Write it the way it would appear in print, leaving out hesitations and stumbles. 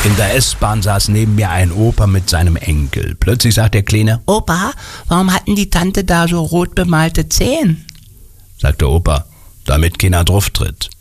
In der S-Bahn saß neben mir ein Opa mit seinem Enkel. Plötzlich sagt der Kleine: Opa, warum hatten die Tante da so rot bemalte Zähne? Sagt der Opa: damit keiner drauf tritt.